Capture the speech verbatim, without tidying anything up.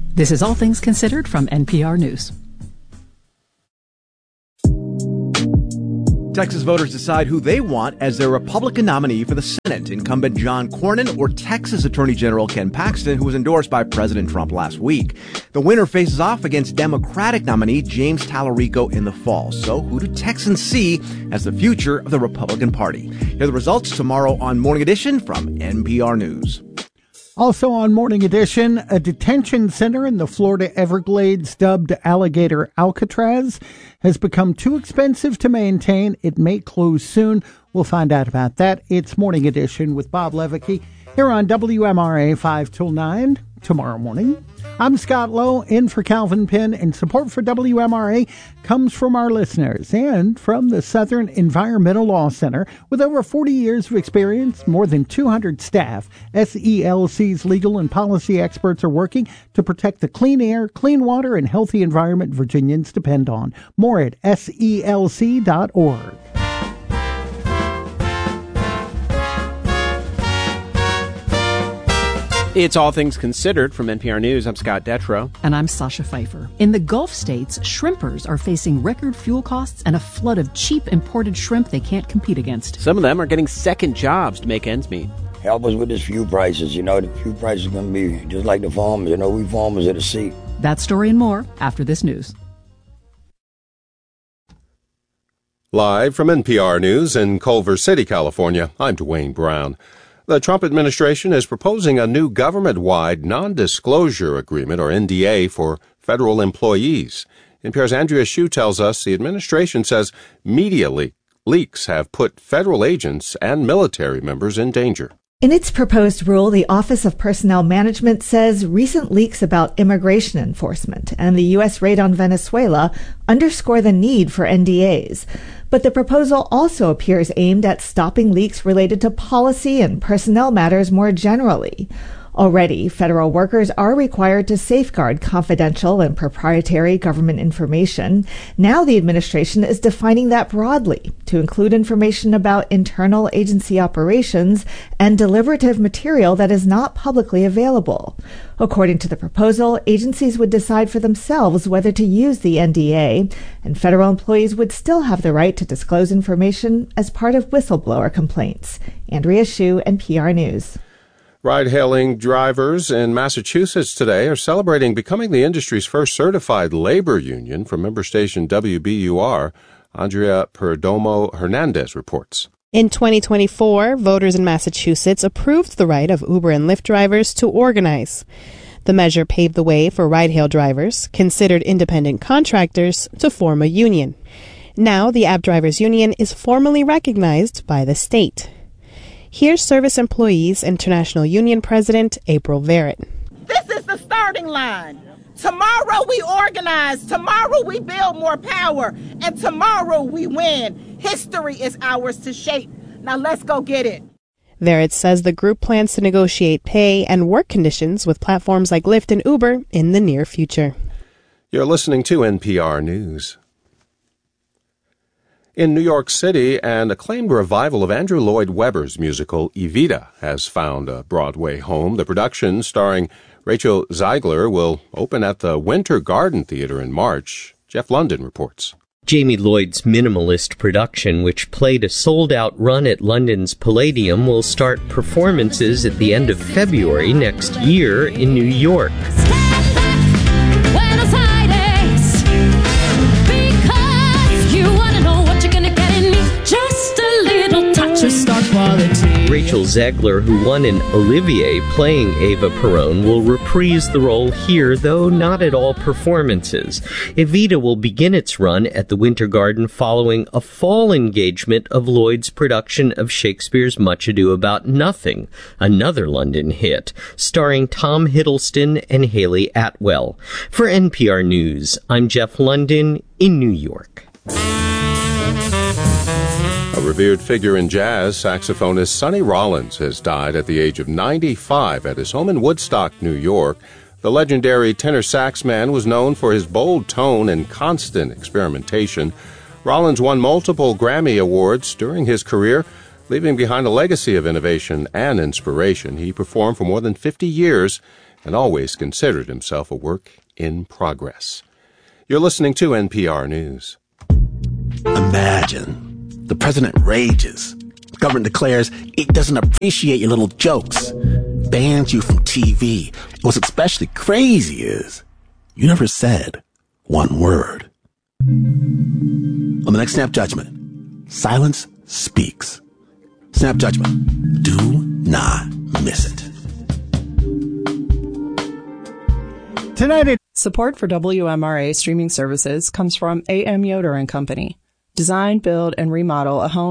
This is All Things Considered from N P R News. Texas voters decide who they want as their Republican nominee for the Senate. Incumbent John Cornyn or Texas Attorney General Ken Paxton, who was endorsed by President Trump last week. The winner faces off against Democratic nominee James Tallarico in the fall. So who do Texans see as the future of the Republican Party? Here are the results tomorrow on Morning Edition from N P R News. Also on Morning Edition, a detention center in the Florida Everglades dubbed Alligator Alcatraz has become too expensive to maintain. It may close soon. We'll find out about that. It's Morning Edition with Bob Levicki here on W M R A five till nine tomorrow morning. I'm Scott Lowe, in for Calvin Penn, and support for W M R A comes from our listeners and from the Southern Environmental Law Center. With over forty years of experience, more than two hundred staff, S E L C's legal and policy experts are working to protect the clean air, clean water, and healthy environment Virginians depend on. More at S E L C dot org. It's All Things Considered from N P R News. I'm Scott Detrow. And I'm Sasha Pfeiffer. In the Gulf states, shrimpers are facing record fuel costs and a flood of cheap imported shrimp they can't compete against. Some of them are getting second jobs to make ends meet. Help us with this fuel prices. You know, the fuel prices are going to be just like the farmers. You know, we farmers at the sea. That story and more after this news. Live from N P R News in Culver City, California, I'm Dwayne Brown. The Trump administration is proposing a new government-wide non-disclosure agreement, or N D A, for federal employees. N P R's Andrea Hsu tells us the administration says media le- leaks have put federal agents and military members in danger. In its proposed rule, the Office of Personnel Management says recent leaks about immigration enforcement and the U S raid on Venezuela underscore the need for N D As. But the proposal also appears aimed at stopping leaks related to policy and personnel matters more generally. Already, federal workers are required to safeguard confidential and proprietary government information. Now the administration is defining that broadly to include information about internal agency operations and deliberative material that is not publicly available. According to the proposal, agencies would decide for themselves whether to use the N D A, and federal employees would still have the right to disclose information as part of whistleblower complaints. Andrea Hsu, N P R News. Ride-hailing drivers in Massachusetts today are celebrating becoming the industry's first certified labor union. From member station W B U R, Andrea Perdomo Hernandez reports. In twenty twenty-four, voters in Massachusetts approved the right of Uber and Lyft drivers to organize. The measure paved the way for ride-hail drivers, considered independent contractors, to form a union. Now, the App Drivers Union is formally recognized by the state. Here's Service Employees International Union President April Verrett. This is the starting line. Tomorrow we organize. Tomorrow we build more power. And tomorrow we win. History is ours to shape. Now let's go get it. Verrett says the group plans to negotiate pay and work conditions with platforms like Lyft and Uber in the near future. You're listening to N P R News. In New York City, an acclaimed revival of Andrew Lloyd Webber's musical Evita has found a Broadway home. The production, starring Rachel Zegler, will open at the Winter Garden Theater in March. Jeff London reports. Jamie Lloyd's minimalist production, which played a sold-out run at London's Palladium, will start performances at the end of February next year in New York. Rachel Zegler, who won an Olivier playing Eva Peron, will reprise the role here, though not at all performances. Evita will begin its run at the Winter Garden following a fall engagement of Lloyd's production of Shakespeare's Much Ado About Nothing, another London hit, starring Tom Hiddleston and Haley Atwell. For N P R News, I'm Jeff London in New York. A revered figure in jazz, saxophonist Sonny Rollins has died at the age of ninety-five at his home in Woodstock, New York. The legendary tenor sax man was known for his bold tone and constant experimentation. Rollins won multiple Grammy Awards during his career, leaving behind a legacy of innovation and inspiration. He performed for more than fifty years and always considered himself a work in progress. You're listening to N P R News. Imagine. The president rages. The government declares it doesn't appreciate your little jokes. Bans you from T V. What's especially crazy is you never said one word. On the next Snap Judgment, silence speaks. Snap Judgment. Do not miss it. Tonight it Support for W M R A streaming services comes from A M Yoder and Company. Design, build, and remodel a home